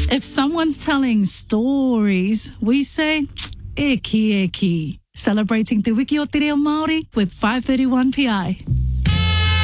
If someone's telling stories, we say, eki eki. Celebrating Te Wiki o Te Reo Māori with 531 PI.